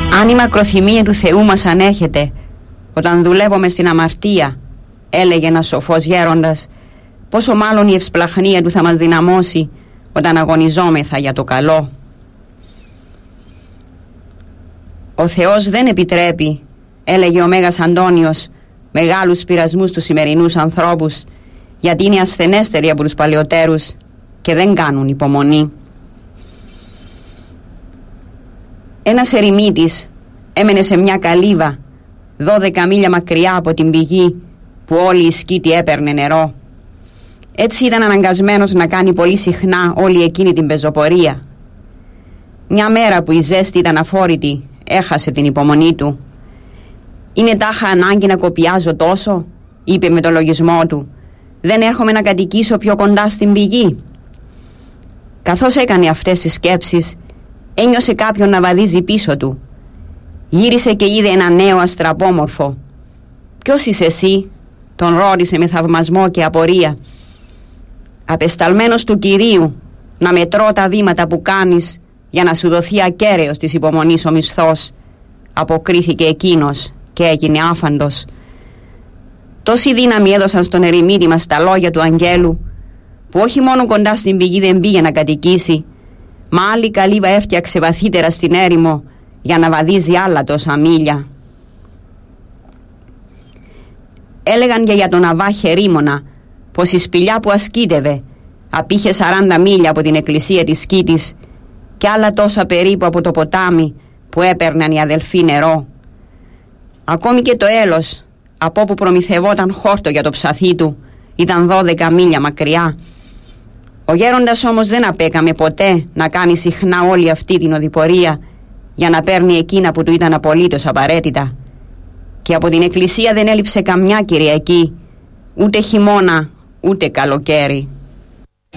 Αν η μακροθυμία του Θεού μας ανέχεται όταν δουλεύουμε στην αμαρτία, έλεγε ένας σοφός γέροντας, πόσο μάλλον η ευσπλαχνία του θα μας δυναμώσει όταν αγωνιζόμεθα για το καλό. Ο Θεός δεν επιτρέπει, έλεγε ο Μέγας Αντώνιος, μεγάλους πειρασμούς στους σημερινούς ανθρώπους, γιατί είναι ασθενέστεροι από τους παλαιότερους και δεν κάνουν υπομονή. Ένας ερημίτης έμενε σε μια καλύβα 12 μίλια μακριά από την πηγή που όλη η σκήτη έπαιρνε νερό. Έτσι ήταν αναγκασμένος να κάνει πολύ συχνά όλη εκείνη την πεζοπορία. Μια μέρα που η ζέστη ήταν αφόρητη, έχασε την υπομονή του. «Είναι τάχα ανάγκη να κοπιάζω τόσο», είπε με το λογισμό του. «Δεν έρχομαι να κατοικήσω πιο κοντά στην πηγή». Καθώς έκανε αυτές τις σκέψεις, ένιωσε κάποιον να βαδίζει πίσω του. Γύρισε και είδε ένα νέο αστραπόμορφο. «Ποιος είσαι εσύ?» τον ρώτησε με θαυμασμό και απορία. «Απεσταλμένος του Κυρίου, να μετρώ τα βήματα που κάνεις για να σου δοθεί ακέραιος της υπομονής ο μισθός», αποκρίθηκε εκείνος και έγινε άφαντος. Τόση δύναμη έδωσαν στον ερημίτη μας τα λόγια του αγγέλου, που όχι μόνο κοντά στην πηγή δεν πήγε να κατοικήσει, μα άλλη καλύβα έφτιαξε βαθύτερα στην έρημο για να βαδίζει άλλα τόσα μίλια. Έλεγαν και για τον Αβά Χερίμωνα πως η σπηλιά που ασκήτευε απήχε 40 μίλια από την εκκλησία της Σκήτης και άλλα τόσα περίπου από το ποτάμι που έπαιρναν οι αδελφοί νερό. Ακόμη και το έλος, από όπου προμηθευόταν χόρτο για το ψαθί του, ήταν 12 μίλια μακριά. Ο γέροντας όμως δεν απέκαμε ποτέ να κάνει συχνά όλη αυτή την οδηπορία για να παίρνει εκείνα που του ήταν απολύτως απαραίτητα. Και από την εκκλησία δεν έλειψε καμιά Κυριακή, ούτε χειμώνα ούτε καλοκαίρι.